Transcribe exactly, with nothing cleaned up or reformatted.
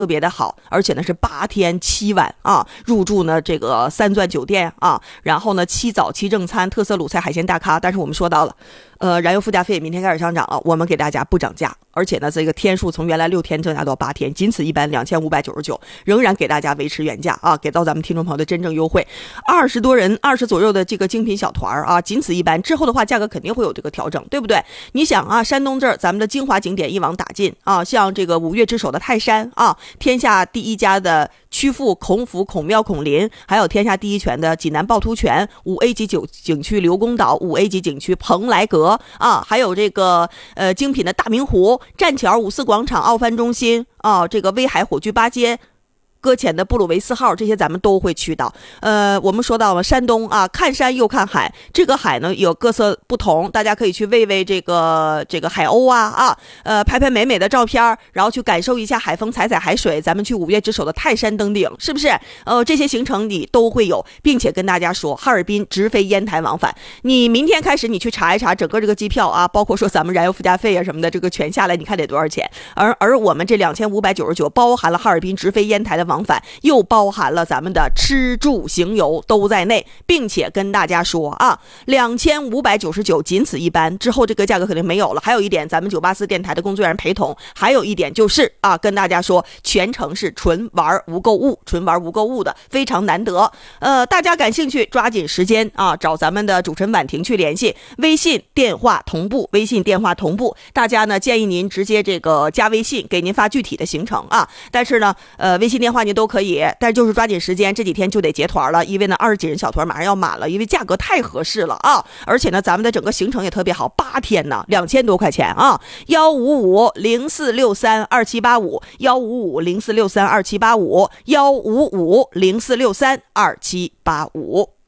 特别的好，而且呢是八天七晚啊，入住呢这个三钻酒店啊，然后呢七早七正餐，特色鲁菜海鲜大咖。但是我们说到了，呃，燃油附加费明天开始上涨了，我们给大家不涨价，而且呢这个天数从原来六天增加到八天，仅此一班两千五百九十九，仍然给大家维持原价啊，给到咱们听众朋友的真正优惠。二十多人，二十左右的这个精品小团啊，仅此一班，之后的话价格肯定会有这个调整，对不对？你想啊，山东这儿咱们的精华景点一网打尽啊，像这个五岳之首的泰山啊，天下第一家的曲阜孔府孔庙孔林，还有天下第一泉的济南趵突泉，五 A 级景景区刘公岛，五 A 级景区蓬莱阁啊，还有这个呃精品的大明湖、栈桥、五四广场、奥帆中心啊，这个威海火炬八街。搁浅的布鲁维斯号，这些咱们都会去到。呃，我们说到了山东啊，看山又看海，这个海呢有各色不同，大家可以去喂喂这个这个海鸥啊啊，呃，拍拍美美的照片，然后去感受一下海风，踩踩海水。咱们去五岳之首的泰山登顶，是不是？呃，这些行程你都会有，并且跟大家说，哈尔滨直飞烟台往返。你明天开始你去查一查整个这个机票啊，包括说咱们燃油附加费啊什么的，这个全下来你看得多少钱？而而我们这两千五百九十九包含了哈尔滨直飞烟台的往返，又包含了咱们的吃住行游都在内，并且跟大家说啊，两千五百九十九仅此一班，之后这个价格肯定没有了。还有一点，咱们九八四电台的工作人员陪同，还有一点就是啊，跟大家说全程是纯玩无购物，纯玩无购物的，非常难得。呃，大家感兴趣抓紧时间啊，找咱们的主持人婉婷去联系，微信电话同步，微信电话同步。大家呢建议您直接这个加微信，给您发具体的行程啊。但是呢，呃，微信电话您都可以。但是就是抓紧时间，这几天就得结团了，因为呢二十几人小团马上要满了，因为价格太合适了啊！而且呢咱们的整个行程也特别好，八天呢两千多块钱啊！幺五五零四六三二七八五，幺五五零四六三二七八五，幺五五零四六三二七八五。